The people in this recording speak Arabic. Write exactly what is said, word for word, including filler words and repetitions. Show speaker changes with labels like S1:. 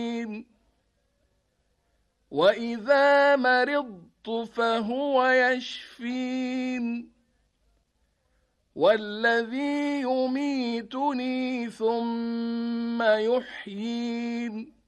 S1: وإذا مرضت فهو يشفين والذي يميتني ثم يحيين